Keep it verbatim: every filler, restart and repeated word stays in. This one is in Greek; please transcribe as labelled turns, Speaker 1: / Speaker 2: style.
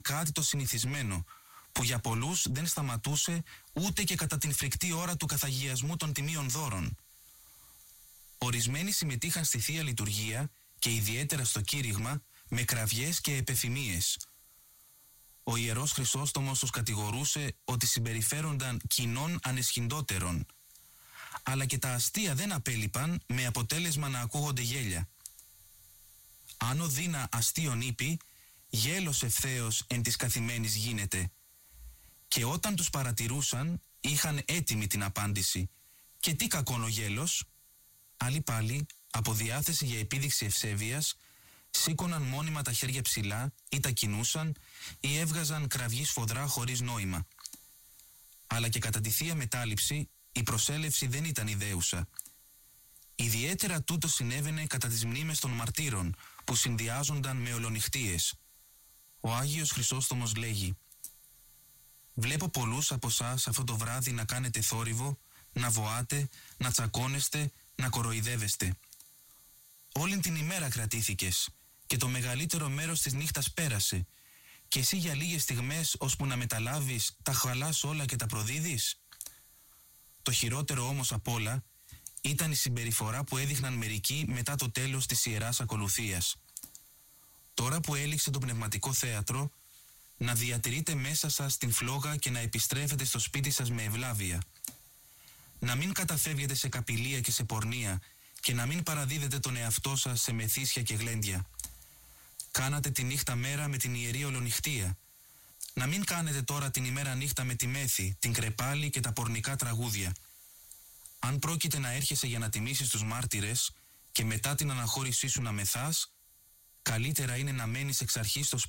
Speaker 1: κάτι το συνηθισμένο, που για πολλούς δεν σταματούσε ούτε και κατά την φρικτή ώρα του καθαγιασμού των τιμίων δώρων. Ορισμένοι συμμετείχαν στη Θεία Λειτουργία και ιδιαίτερα στο κήρυγμα με κραυγές και επεφημίες. Ο Ιερός Χρυσόστομος τους κατηγορούσε ότι συμπεριφέρονταν κοινών ανεσχυντότερων, αλλά και τα αστεία δεν απέλειπαν, με αποτέλεσμα να ακούγονται γέλια. Αν ο Δίνα αστείον είπε, γέλος ευθέως εν της καθημένης γίνεται, και όταν τους παρατηρούσαν είχαν έτοιμη την απάντηση. Και τι κακόν ο γέλος? Άλλοι πάλι, από διάθεση για επίδειξη ευσέβειας, σήκωναν μόνιμα τα χέρια ψηλά ή τα κινούσαν ή έβγαζαν κραυγή σφοδρά χωρίς νόημα. Αλλά και κατά τη Θεία Μετάληψη η προσέλευση δεν ήταν ιδέουσα. Ιδιαίτερα τούτο συνέβαινε κατά τις μνήμες των μαρτύρων που συνδυάζονταν με ολονυχτίες. Ο Άγιος Χρυσόστομος λέγει: «Βλέπω πολλούς από εσάς αυτό το βράδυ να κάνετε θόρυβο, να βοάτε, να τσακώνεστε, να κοροϊδεύεστε. Όλην την ημέρα κρατήθηκες και το μεγαλύτερο μέρος της νύχτας πέρασε, και εσύ για λίγες στιγμές ώσπου να μεταλάβεις τα χαλάς όλα και τα προδίδεις». Το χειρότερο όμως απ' όλα ήταν η συμπεριφορά που έδειχναν μερικοί μετά το τέλος της Ιεράς Ακολουθίας. Τώρα που έληξε το πνευματικό θέατρο, να διατηρείτε μέσα σας την φλόγα και να επιστρέφετε στο σπίτι σας με ευλάβεια. Να μην καταφεύγετε σε καπηλεία και σε πορνεία και να μην παραδίδετε τον εαυτό σας σε μεθύσια και γλέντια. Κάνατε τη νύχτα μέρα με την Ιερή Ολονυχτία. Να μην κάνετε τώρα την ημέρα νύχτα με τη μέθη, την κρεπάλη και τα πορνικά τραγούδια. Αν πρόκειται να έρχεσαι για να τιμήσεις τους μάρτυρες και μετά την αναχώρησή σου να μεθάς, καλύτερα είναι να μένεις εξ αρχής στο σπίτι